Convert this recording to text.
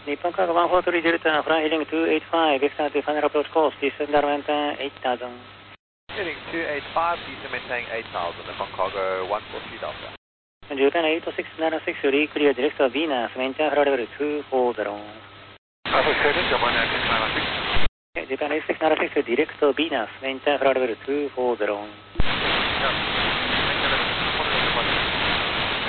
日本cargo 143 Delta, flying heading 285, vector to final approach course, descend maintain 8000. Heading 285, descend maintain 8000, Nippon cargo 143 Delta. Japan 8696, re-clear director Venus, maintain flight level 240. Alpha Curtis, Japan 8696. Japan 8696, director Venus, maintain flight level 240. Yeah.